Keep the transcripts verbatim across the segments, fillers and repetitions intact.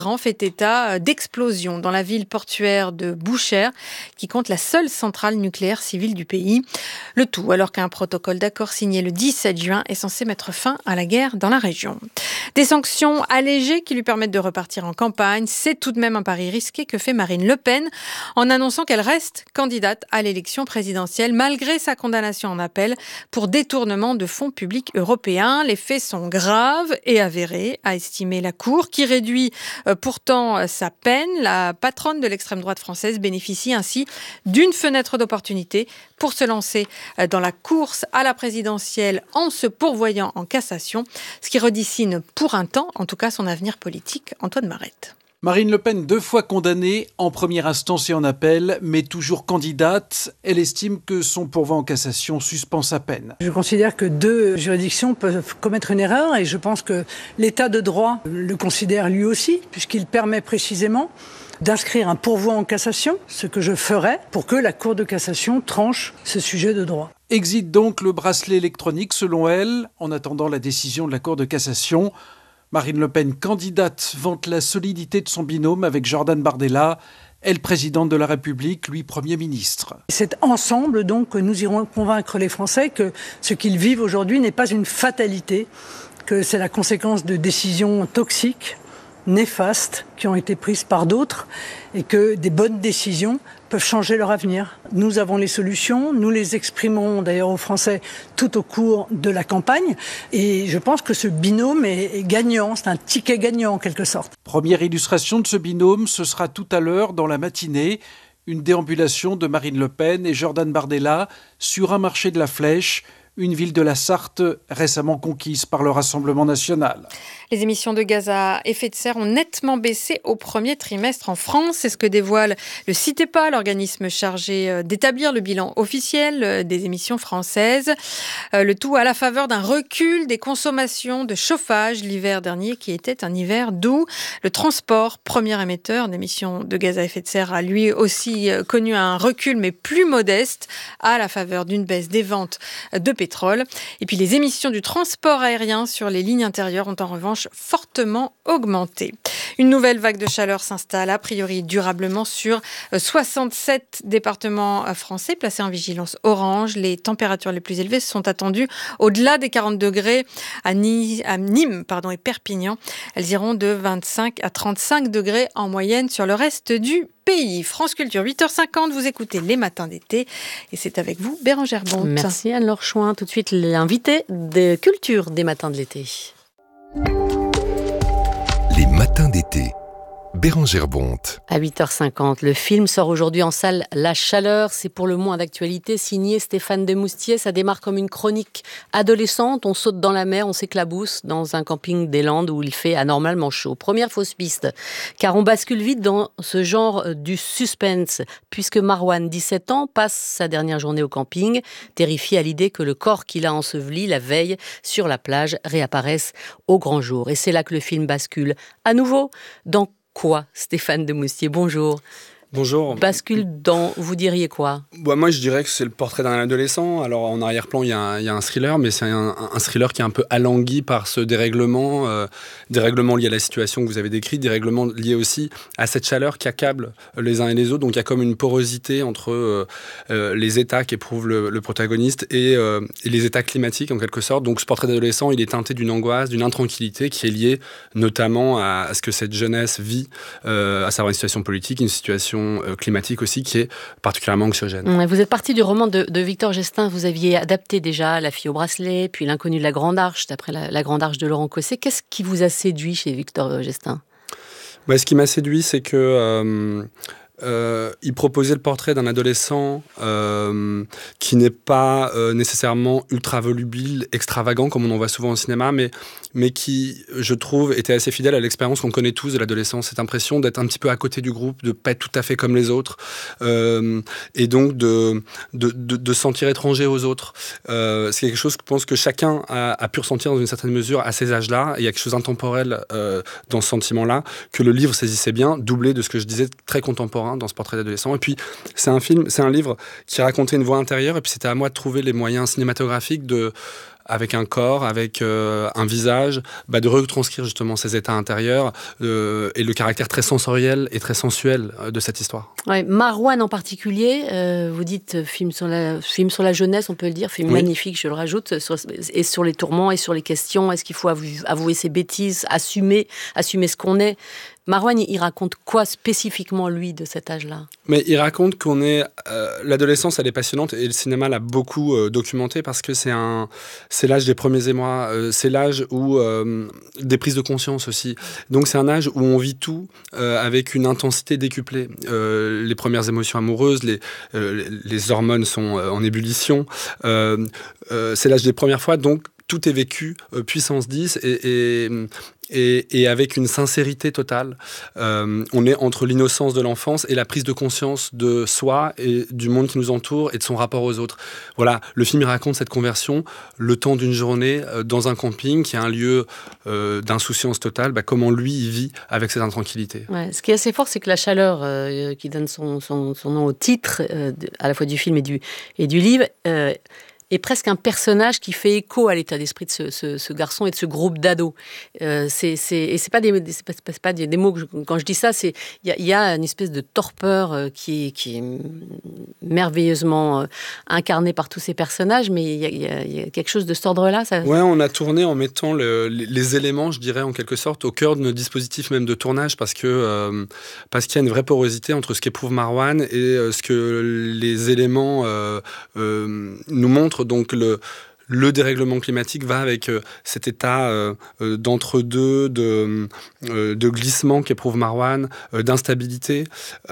Iran fait état d'explosion dans la ville portuaire de Boucher, qui compte la seule centrale nucléaire civile du pays. Le tout alors qu'un protocole d'accord signé le dix-sept juin est censé mettre fin à la guerre dans la région. Des sanctions allégées qui lui permettent de repartir en campagne, c'est tout de même un pari risqué que fait Marine Le Pen en annonçant qu'elle reste candidate à l'élection présidentielle malgré sa condamnation en appel pour détournement de fonds publics européens. Les faits sont graves et avérés, a estimé la Cour, qui réduit pourtant sa peine. La patronne de l'extrême droite française bénéficie ainsi d'une fenêtre d'opportunité pour se lancer dans la course à la présidentielle en se pourvoyant en cassation, ce qui redessine pour un temps, en tout cas, son avenir politique. Antoine Marette. Marine Le Pen, deux fois condamnée, en première instance et en appel, mais toujours candidate. Elle estime que son pourvoi en cassation suspend sa peine. Je considère que deux juridictions peuvent commettre une erreur et je pense que l'État de droit le considère lui aussi, puisqu'il permet précisément d'inscrire un pourvoi en cassation, ce que je ferai pour que la Cour de cassation tranche ce sujet de droit. Exit donc le bracelet électronique, selon elle, en attendant la décision de la Cour de cassation. Marine Le Pen, candidate, vante la solidité de son binôme avec Jordan Bardella, elle présidente de la République, lui Premier ministre. C'est ensemble donc que nous irons convaincre les Français que ce qu'ils vivent aujourd'hui n'est pas une fatalité, que c'est la conséquence de décisions toxiques, néfastes, qui ont été prises par d'autres et que des bonnes décisions peuvent changer leur avenir. Nous avons les solutions, nous les exprimerons d'ailleurs aux Français tout au cours de la campagne et je pense que ce binôme est gagnant, c'est un ticket gagnant en quelque sorte. Première illustration de ce binôme, ce sera tout à l'heure dans la matinée, une déambulation de Marine Le Pen et Jordan Bardella sur un marché de la Flèche, une ville de la Sarthe récemment conquise par le Rassemblement national. Les émissions de gaz à effet de serre ont nettement baissé au premier trimestre en France. C'est ce que dévoile le CITEPA, l'organisme chargé d'établir le bilan officiel des émissions françaises. Le tout à la faveur d'un recul des consommations de chauffage l'hiver dernier, qui était un hiver doux. Le transport, premier émetteur d'émissions de gaz à effet de serre, a lui aussi connu un recul, mais plus modeste, à la faveur d'une baisse des ventes de pétrole. Et puis les émissions du transport aérien sur les lignes intérieures ont en revanche fortement augmenté. Une nouvelle vague de chaleur s'installe a priori durablement sur soixante-sept départements français placés en vigilance orange. Les températures les plus élevées sont attendues au-delà des quarante degrés à, Ni- à Nîmes pardon, et Perpignan. Elles iront de vingt-cinq à trente-cinq degrés en moyenne sur le reste du pays. France Culture, huit heures cinquante, vous écoutez Les Matins d'été et c'est avec vous, Bérengère Bonte. Merci Anne-Laure Chouin. Tout de suite, l'invité de Culture des Matins de l'été. Les Matins d'été. Bérengère Bonte. À huit heures cinquante, le film sort aujourd'hui en salle La Chaleur. C'est pour le moins d'actualité, signé Stéphane Demoustier. Ça démarre comme une chronique adolescente. On saute dans la mer, on s'éclabousse dans un camping des Landes où il fait anormalement chaud. Première fausse piste, car on bascule vite dans ce genre du suspense, puisque Marwan, dix-sept ans, passe sa dernière journée au camping, terrifié à l'idée que le corps qu'il a enseveli la veille sur la plage réapparaisse au grand jour. Et c'est là que le film bascule à nouveau dans quoi, Stéphane Demoustier? Bonjour. Bonjour. Bascule dans, vous diriez quoi? Bah, moi, je dirais que c'est le portrait d'un adolescent. Alors, en arrière-plan, il y, y a un thriller, mais c'est un, un thriller qui est un peu alangui par ce dérèglement, euh, dérèglement lié à la situation que vous avez décrite, dérèglement lié aussi à cette chaleur qui accable les uns et les autres. Donc, il y a comme une porosité entre euh, euh, les états qu'éprouve le, le protagoniste et, euh, et les états climatiques, en quelque sorte. Donc, ce portrait d'adolescent, il est teinté d'une angoisse, d'une intranquillité qui est liée notamment à, à ce que cette jeunesse vit, euh, à savoir une situation politique, une situation climatique aussi qui est particulièrement anxiogène. Vous êtes parti du roman de, de Victor Gestin. Vous aviez adapté déjà La fille au bracelet, puis L'inconnu de la Grande Arche, d'après la, la Grande Arche de Laurent Cosset. Qu'est-ce qui vous a séduit chez Victor Gestin? Bah, ce qui m'a séduit, c'est que euh, euh, il proposait le portrait d'un adolescent euh, qui n'est pas euh, nécessairement ultra volubile, extravagant comme on en voit souvent au cinéma, mais mais qui, je trouve, était assez fidèle à l'expérience qu'on connaît tous de l'adolescence, cette impression d'être un petit peu à côté du groupe, de ne pas être tout à fait comme les autres, euh, et donc de, de, de, de se sentir étranger aux autres. Euh, c'est quelque chose que je pense que chacun a, a pu ressentir dans une certaine mesure à ces âges-là. Il y a quelque chose d'intemporel euh, dans ce sentiment-là, que le livre saisissait bien, doublé de ce que je disais, très contemporain dans ce portrait d'adolescent. Et puis, c'est un film, c'est un livre qui racontait une voix intérieure, et puis c'était à moi de trouver les moyens cinématographiques de avec un corps, avec euh, un visage, bah, de retranscrire justement ces états intérieurs euh, et le caractère très sensoriel et très sensuel euh, de cette histoire. Ouais, Marouane en particulier, euh, vous dites euh, film sur, la, film sur la jeunesse, on peut le dire, film oui. magnifique, je le rajoute, sur, et sur les tourments et sur les questions, est-ce qu'il faut avouer, avouer ses bêtises, assumer, assumer ce qu'on est. Marouane, il raconte quoi spécifiquement, lui, de cet âge-là ? Mais il raconte qu'on est... Euh, l'adolescence, elle est passionnante et le cinéma l'a beaucoup euh, documenté parce que c'est, un, c'est l'âge des premiers émois, euh, c'est l'âge où... Euh, des prises de conscience aussi. Donc c'est un âge où on vit tout euh, avec une intensité décuplée. Euh, les premières émotions amoureuses, les, euh, les hormones sont euh, en ébullition. Euh, euh, c'est l'âge des premières fois, donc tout est vécu euh, puissance dix et... et Et, et avec une sincérité totale. Euh, on est entre l'innocence de l'enfance et la prise de conscience de soi et du monde qui nous entoure et de son rapport aux autres. Voilà, le film il raconte cette conversion, le temps d'une journée euh, dans un camping qui est un lieu euh, d'insouciance totale, bah, comment lui il vit avec cette intranquillité. Ouais, ce qui est assez fort, c'est que la chaleur euh, qui donne son, son, son nom au titre, euh, de, à la fois du film et du, et du livre, euh, est presque un personnage qui fait écho à l'état d'esprit de ce, ce, ce garçon et de ce groupe d'ados. Euh, c'est, c'est, et c'est pas des, c'est pas, c'est pas des, des mots que je, quand je dis ça, c'est il y, y a une espèce de torpeur euh, qui, est, qui est merveilleusement euh, incarnée par tous ces personnages, mais il y, y, y a quelque chose de cet ordre-là. Ça... Ouais, on a tourné en mettant le, les, les éléments, je dirais en quelque sorte, au cœur de nos dispositifs même de tournage, parce que euh, parce qu'il y a une vraie porosité entre ce qu'éprouve Marouane et euh, ce que les éléments euh, euh, nous montrent. Donc le, le dérèglement climatique va avec euh, cet état euh, euh, d'entre-deux, de, euh, de glissement qu'éprouve Marouane, euh, d'instabilité.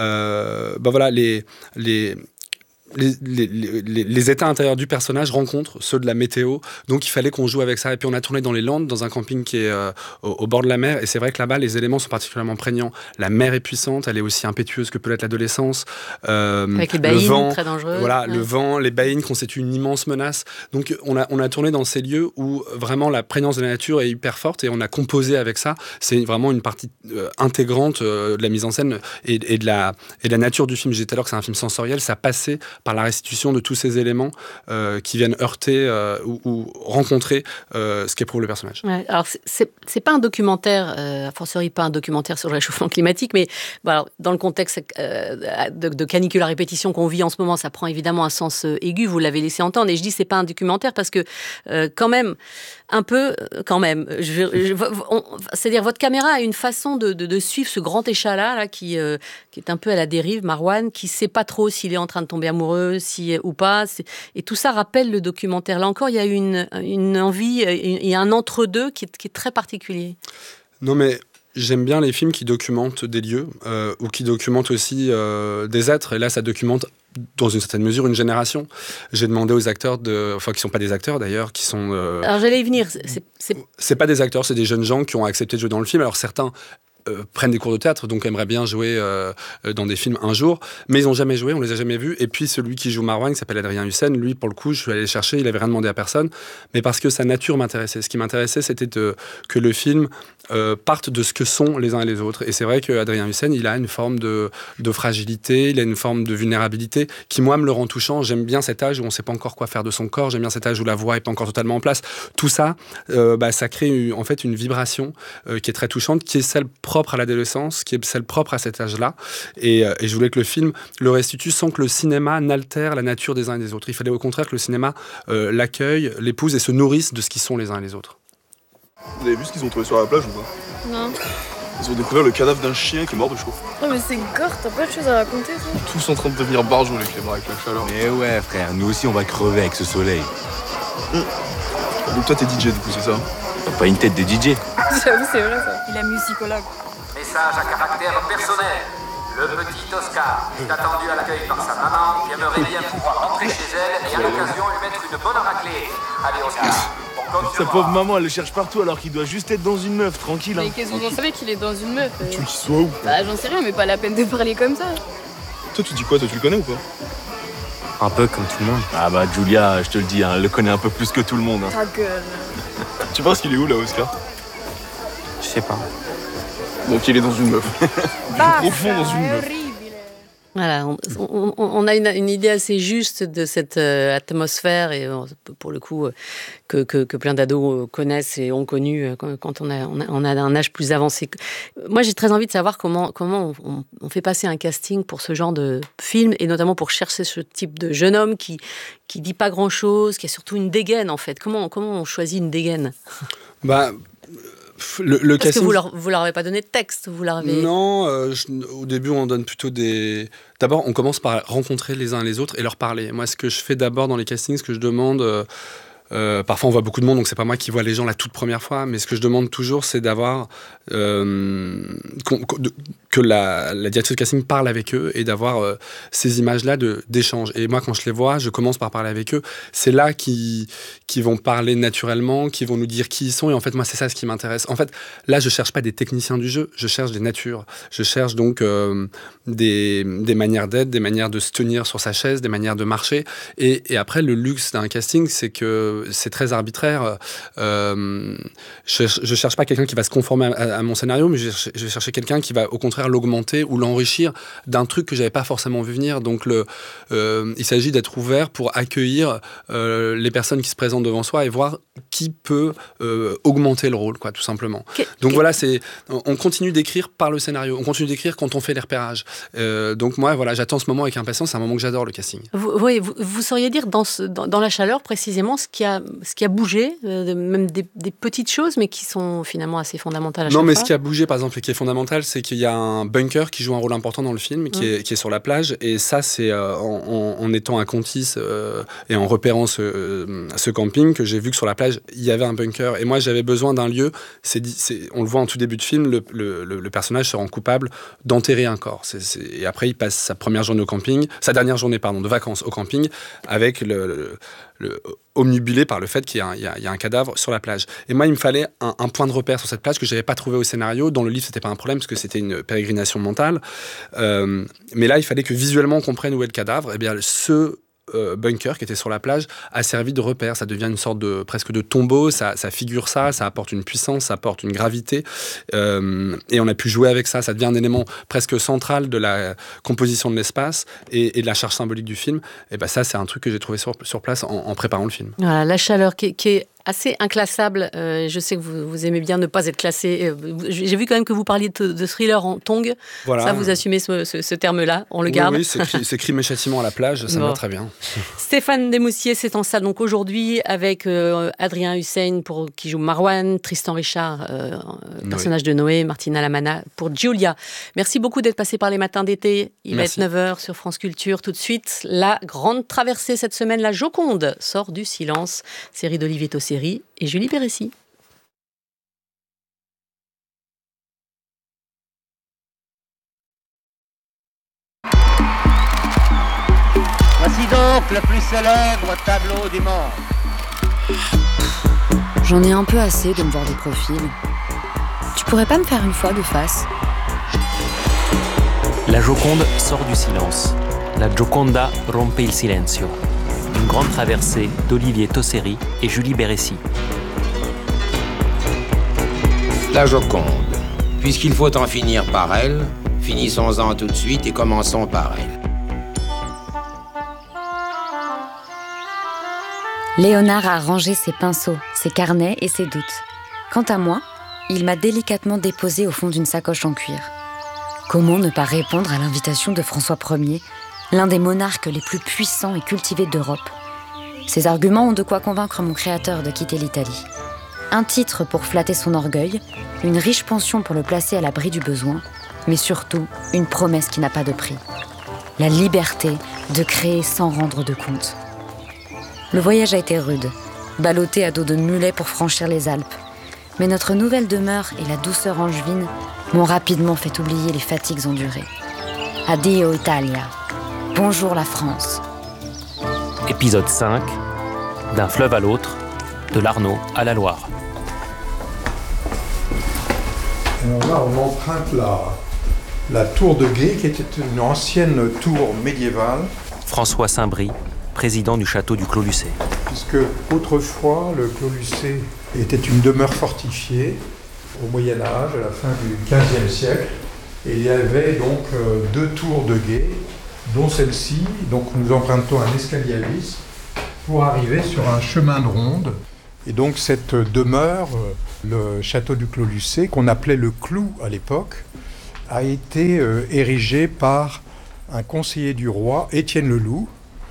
Euh, ben voilà, les... les Les, les, les, les états intérieurs du personnage rencontrent ceux de la météo, donc il fallait qu'on joue avec ça. Et puis on a tourné dans les Landes, dans un camping qui est euh, au, au bord de la mer, et c'est vrai que là-bas les éléments sont particulièrement prégnants. La mer est puissante, elle est aussi impétueuse que peut l'être l'adolescence. Euh, avec les baïnes, le vent, très dangereux. Voilà, ouais. Le vent, les baïnes constituent une immense menace. Donc on a, on a tourné dans ces lieux où vraiment la prégnance de la nature est hyper forte, et on a composé avec ça. C'est vraiment une partie euh, intégrante euh, de la mise en scène et, et, de la, et de la nature du film. Je disais tout à l'heure que c'est un film sensoriel, ça passait par la restitution de tous ces éléments euh, qui viennent heurter euh, ou, ou rencontrer euh, ce qu'éprouve le personnage. Ouais, alors c'est, c'est, c'est pas un documentaire, euh, a fortiori pas un documentaire sur le réchauffement climatique, mais bon, alors, dans le contexte euh, de, de canicule à répétition qu'on vit en ce moment, ça prend évidemment un sens euh, aigu, vous l'avez laissé entendre, et je dis c'est pas un documentaire parce que euh, quand même, un peu, quand même, je, je, on, c'est-à-dire votre caméra a une façon de, de, de suivre ce grand échalas là, qui, euh, qui est un peu à la dérive, Marouane, qui sait pas trop s'il est en train de tomber amoureux, si, ou pas, c'est, et tout ça rappelle le documentaire. Là encore, il y a une, une envie, il y a un entre-deux qui est, qui est très particulier. Non mais... J'aime bien les films qui documentent des lieux euh, ou qui documentent aussi euh, des êtres. Et là, ça documente dans une certaine mesure une génération. J'ai demandé aux acteurs, de, enfin qui ne sont pas des acteurs d'ailleurs, qui sont... Euh, Alors j'allais y venir. C'est, c'est... c'est pas des acteurs, c'est des jeunes gens qui ont accepté de jouer dans le film. Alors certains... Euh, prennent des cours de théâtre, donc aimeraient bien jouer euh, dans des films un jour, mais ils n'ont jamais joué, on les a jamais vus. Et puis celui qui joue Marouane, qui s'appelle Adrien Hussein, lui, pour le coup, je suis allé le chercher, il avait rien demandé à personne, mais parce que sa nature m'intéressait. Ce qui m'intéressait, c'était de, que le film euh, parte de ce que sont les uns et les autres. Et c'est vrai qu'Adrien Hussein, il a une forme de, de fragilité, il a une forme de vulnérabilité qui, moi, me le rend touchant. J'aime bien cet âge où on ne sait pas encore quoi faire de son corps, j'aime bien cet âge où la voix n'est pas encore totalement en place. Tout ça, euh, bah, ça crée en fait une vibration euh, qui est très touchante, qui est celle propre à l'adolescence, qui est celle propre à cet âge-là. Et, euh, et je voulais que le film le restitue sans que le cinéma n'altère la nature des uns et des autres. Il fallait au contraire que le cinéma euh, l'accueille, l'épouse et se nourrisse de ce qu'ils sont les uns et les autres. Vous avez vu ce qu'ils ont trouvé sur la plage ou pas? Non. Ils ont découvert le cadavre d'un chien qui est mort de chaud. Oh mais c'est gore, t'as pas de choses à raconter toi? Ils sont tous en train de devenir barjots les clébards avec la chaleur. Mais ouais frère, nous aussi on va crever avec ce soleil. Mmh. Donc toi t'es D J du coup, c'est ça? T'as pas une tête de D J? J'avoue c'est vrai ça. Il est musicologue. Message à caractère personnel. Le petit Oscar est attendu à l'accueil par sa maman qui aimerait bien pouvoir rentrer chez elle et à l'occasion lui mettre une bonne raclée. Allez Oscar, on compte sur sa pauvre maman, elle le cherche partout alors qu'il doit juste être dans une meuf, tranquille. Mais hein. qu'est-ce que vous en savez qu'il est dans une meuf? Tu veux qu'il soit où? Bah j'en sais rien, mais pas la peine de parler comme ça. Toi tu dis quoi? Toi tu le connais ou pas? Un peu comme tout le monde. Ah bah Julia, je te le dis, hein, elle le connaît un peu plus que tout le monde. Hein. Ta gueule. Tu penses qu'il est où là Oscar? Je sais pas. Donc il est dans une meuf. Bah, Au fond dans une meuf. Voilà, on, on, on a une, une idée assez juste de cette euh, atmosphère et euh, pour le coup euh, que, que, que plein d'ados connaissent et ont connu euh, quand on a, on, a, on a un âge plus avancé. Moi, j'ai très envie de savoir comment, comment on, on fait passer un casting pour ce genre de film et notamment pour chercher ce type de jeune homme qui qui dit pas grand-chose, qui a surtout une dégaine en fait. Comment, comment on choisit une dégaine ? Bah... Le, le Parce casting... que vous leur, vous leur avez pas donné de texte, vous leur avez... Non, euh, je, au début on donne plutôt des... D'abord on commence par rencontrer les uns les autres et leur parler. Moi ce que je fais d'abord dans les castings, ce que je demande... Euh, euh, parfois on voit beaucoup de monde, donc c'est pas moi qui vois les gens la toute première fois, mais ce que je demande toujours c'est d'avoir... Euh, que la, la directrice de casting parle avec eux et d'avoir euh, ces images-là de, d'échange. Et moi, quand je les vois, je commence par parler avec eux. C'est là qu'ils, qu'ils vont parler naturellement, qu'ils vont nous dire qui ils sont. Et en fait, moi, c'est ça ce qui m'intéresse. En fait, là, je cherche pas des techniciens du jeu, je cherche des natures. Je cherche donc euh, des, des manières d'être, des manières de se tenir sur sa chaise, des manières de marcher. Et, et après, le luxe d'un casting, c'est que c'est très arbitraire. Euh, je, je cherche pas quelqu'un qui va se conformer à, à mon scénario, mais je, je vais chercher quelqu'un qui va au contraire l'augmenter ou l'enrichir d'un truc que j'avais pas forcément vu venir. Donc le, euh, il s'agit d'être ouvert pour accueillir euh, les personnes qui se présentent devant soi et voir qui peut euh, augmenter le rôle, quoi, tout simplement. Que, donc que... voilà, c'est, on continue d'écrire par le scénario, on continue d'écrire quand on fait les repérages. Euh, donc moi, voilà, j'attends ce moment avec impatience, c'est un moment que j'adore, le casting. Vous, oui, vous, vous sauriez dire dans, ce, dans, dans La Chaleur précisément ce qui a, ce qui a bougé, euh, même des, des petites choses, mais qui sont finalement assez fondamentales à chaque Non, mais fois. Ce qui a bougé, par exemple, et qui est fondamental, c'est qu'il y a un bunker qui joue un rôle important dans le film, qui, mmh. est, qui est sur la plage, et ça, c'est euh, en, en, en étant à Contis euh, et en repérant ce, euh, ce camping que j'ai vu que sur la plage, il y avait un bunker. Et moi, j'avais besoin d'un lieu, c'est, c'est, on le voit en tout début de film, le, le, le, le personnage se rend coupable d'enterrer un corps. C'est, c'est, et après, il passe sa première journée au camping, sa dernière journée, pardon, de vacances au camping, avec le... le Le, omnibulé par le fait qu'il y a, un, il y a, il y a un cadavre sur la plage. Et moi, il me fallait un, un point de repère sur cette plage que je n'avais pas trouvé au scénario. Dans le livre, ce n'était pas un problème parce que c'était une pérégrination mentale. Euh, mais là, il fallait que visuellement, on comprenne où est le cadavre. Et bien, ce euh, bunker qui était sur la plage a servi de repère. Ça devient une sorte de, presque de tombeau. Ça, ça figure ça, ça apporte une puissance, ça apporte une gravité. Euh, et on a pu jouer avec ça. Ça devient un élément presque central de la composition de l'espace et, et de la charge symbolique du film. Et ben ça, c'est un truc que j'ai trouvé sur, sur place en, en préparant le film. Voilà, La Chaleur qui, qui est assez inclassable. Euh, je sais que vous, vous aimez bien ne pas être classé. Euh, j'ai vu quand même que vous parliez de, de thriller en tongs. Voilà. Ça, vous assumez ce, ce, ce terme-là. On le oui, garde. Oui, c'est, cri, c'est crime et châtiment à la plage. Ça bon. me va très bien. Stéphane Demoustier, c'est en salle donc aujourd'hui avec euh, Adrien Hussein pour, qui joue Marwan, Tristan Richard, euh, personnage de Noé, Martina Lamana pour Giulia. Merci beaucoup d'être passé par les matins d'été. Il Merci. va être neuf heures sur France Culture. Tout de suite, la grande traversée cette semaine. La Joconde sort du silence. Série d'Olivier Tosseri et Julie Pérécy. Voici donc le plus célèbre tableau du monde. J'en ai un peu assez de me voir des profils. Tu pourrais pas me faire une fois de face ? La Joconde sort du silence. La Gioconda rompe il silenzio. Une grande traversée d'Olivier Tosseri et Julie Pérécy. La Joconde. Puisqu'il faut en finir par elle, finissons-en tout de suite et commençons par elle. Léonard a rangé ses pinceaux, ses carnets et ses doutes. Quant à moi, il m'a délicatement déposé au fond d'une sacoche en cuir. Comment ne pas répondre à l'invitation de François Ier, l'un des monarques les plus puissants et cultivés d'Europe. Ces arguments ont de quoi convaincre mon créateur de quitter l'Italie. Un titre pour flatter son orgueil, une riche pension pour le placer à l'abri du besoin, mais surtout une promesse qui n'a pas de prix. La liberté de créer sans rendre de compte. Le voyage a été rude, ballotté à dos de mulet pour franchir les Alpes. Mais notre nouvelle demeure et la douceur angevine m'ont rapidement fait oublier les fatigues endurées. Addio Italia. Bonjour la France. Épisode cinq. D'un fleuve à l'autre, de l'Arno à la Loire. Alors là, on emprunte la, la tour de Gué, qui était une ancienne tour médiévale. François Saint-Brie, président du château du Clos-Lucé. Puisque autrefois, le Clos-Lucé était une demeure fortifiée au Moyen-Âge, à la fin du quinzième siècle. Et il y avait donc euh, deux tours de guet dont celle-ci. Donc nous empruntons un escalier à vis pour arriver sur un chemin de ronde. Et donc cette demeure, le château du Clos-Lucé, qu'on appelait le Clou à l'époque, a été euh, érigée par un conseiller du roi, Étienne le Loup,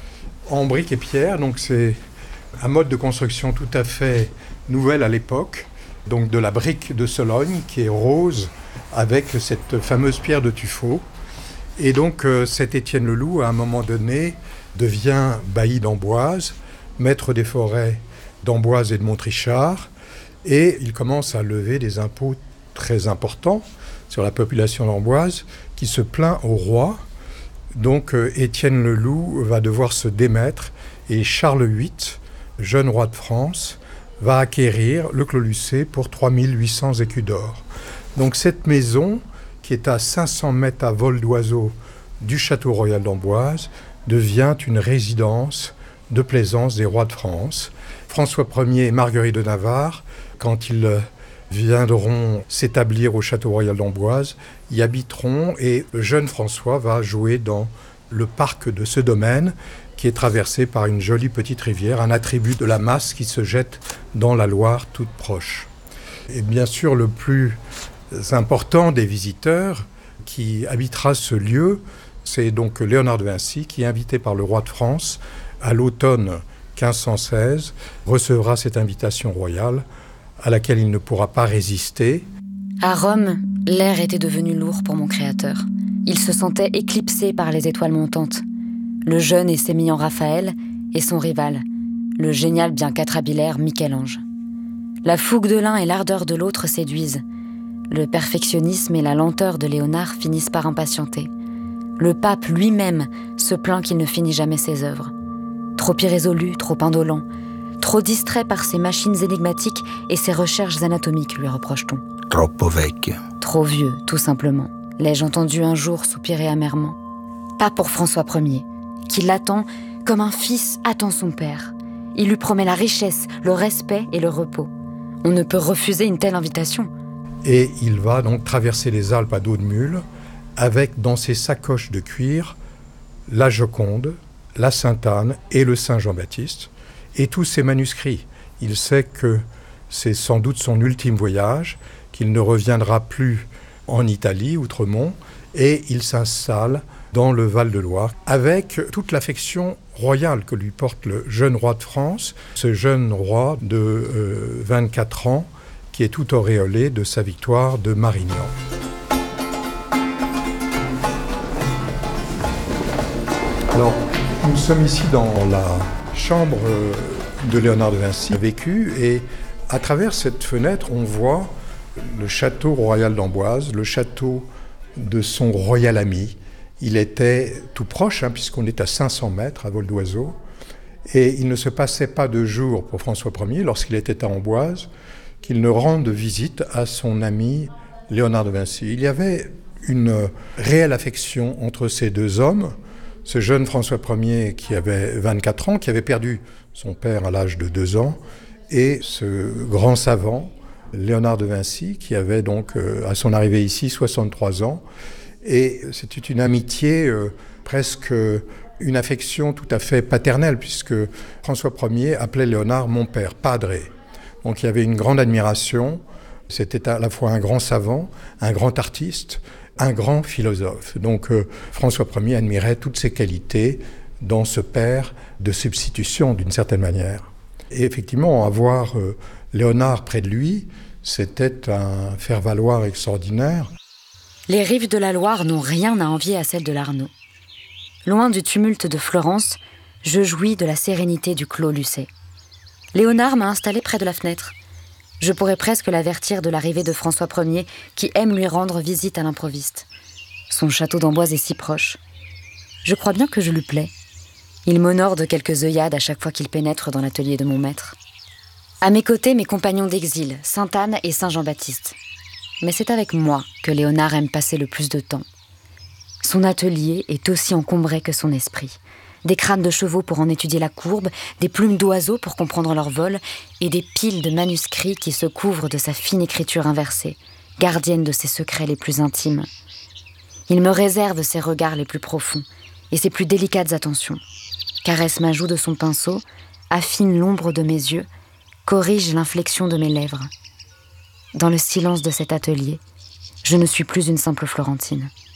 en briques et pierre. Donc c'est un mode de construction tout à fait nouvel à l'époque. Donc de la brique de Sologne qui est rose avec cette fameuse pierre de tuffeau. Et donc euh, cet Étienne le Loup, à un moment donné, devient bailli d'Amboise, maître des forêts d'Amboise et de Montrichard, et il commence à lever des impôts très importants sur la population d'Amboise, qui se plaint au roi. Donc euh, Étienne le Loup va devoir se démettre, et Charles huit, jeune roi de France, va acquérir le Clos-Lucé pour trois mille huit cents écus d'or. Donc cette maison, qui est à cinq cents mètres à vol d'oiseau du château royal d'Amboise, devient une résidence de plaisance des rois de France. François Ier et Marguerite de Navarre, quand ils viendront s'établir au château royal d'Amboise, y habiteront, et le jeune François va jouer dans le parc de ce domaine, qui est traversé par une jolie petite rivière, un attribut de la Masse qui se jette dans la Loire toute proche. Et bien sûr, le plus important des visiteurs qui habitera ce lieu, c'est donc Léonard de Vinci, qui est invité par le roi de France à l'automne quinze cent seize, recevra cette invitation royale à laquelle il ne pourra pas résister. À Rome, l'air était devenu lourd pour mon créateur. Il se sentait éclipsé par les étoiles montantes. Le jeune et sémillant Raphaël et son rival, le génial bien quatrabilaire Michel-Ange. La fougue de l'un et l'ardeur de l'autre séduisent. Le perfectionnisme et la lenteur de Léonard finissent par impatienter. Le pape lui-même se plaint qu'il ne finit jamais ses œuvres. Trop irrésolu, trop indolent, trop distrait par ses machines énigmatiques et ses recherches anatomiques, lui reproche-t-on. Troppo vecchio. Trop vieux, tout simplement, l'ai-je entendu un jour soupirer amèrement. Pas pour François Ier, qui l'attend comme un fils attend son père. Il lui promet la richesse, le respect et le repos. On ne peut refuser une telle invitation. Et il va donc traverser les Alpes à dos de mule, avec dans ses sacoches de cuir la Joconde, la Sainte-Anne et le Saint Jean-Baptiste, et tous ses manuscrits. Il sait que c'est sans doute son ultime voyage, qu'il ne reviendra plus en Italie, outremont, et il s'installe dans le Val-de-Loire, avec toute l'affection royale que lui porte le jeune roi de France, ce jeune roi de euh, vingt-quatre ans, qui est tout auréolé de sa victoire de Marignan. Alors, nous sommes ici dans la chambre de Léonard de Vinci, vécu, et à travers cette fenêtre, on voit le château royal d'Amboise, le château de son royal ami. Il était tout proche, hein, puisqu'on est à cinq cents mètres à vol d'oiseau, et il ne se passait pas de jour pour François Ier, lorsqu'il était à Amboise, qu'il ne rende visite à son ami Léonard de Vinci. Il y avait une réelle affection entre ces deux hommes. Ce jeune François Ier qui avait vingt-quatre ans, qui avait perdu son père à l'âge de deux ans, et ce grand savant, Léonard de Vinci, qui avait donc, euh, à son arrivée ici, soixante-trois ans. Et c'était une amitié, euh, presque une affection tout à fait paternelle, puisque François Ier appelait Léonard « mon père », padre. Donc il y avait une grande admiration. C'était à la fois un grand savant, un grand artiste, un grand philosophe. Donc euh, François Ier admirait toutes ses qualités dans ce père de substitution, d'une certaine manière. Et effectivement, avoir euh, Léonard près de lui, c'était un faire-valoir extraordinaire. Les rives de la Loire n'ont rien à envier à celles de l'Arno. Loin du tumulte de Florence, je jouis de la sérénité du Clos-Lucé. Léonard m'a installé près de la fenêtre. Je pourrais presque l'avertir de l'arrivée de François Ier, qui aime lui rendre visite à l'improviste. Son château d'Amboise est si proche. Je crois bien que je lui plais. Il m'honore de quelques œillades à chaque fois qu'il pénètre dans l'atelier de mon maître. À mes côtés, mes compagnons d'exil, Sainte-Anne et Saint Jean-Baptiste. Mais c'est avec moi que Léonard aime passer le plus de temps. Son atelier est aussi encombré que son esprit. Des crânes de chevaux pour en étudier la courbe, des plumes d'oiseaux pour comprendre leur vol, et des piles de manuscrits qui se couvrent de sa fine écriture inversée, gardienne de ses secrets les plus intimes. Il me réserve ses regards les plus profonds, et ses plus délicates attentions, caresse ma joue de son pinceau, affine l'ombre de mes yeux, corrige l'inflexion de mes lèvres. Dans le silence de cet atelier, je ne suis plus une simple Florentine.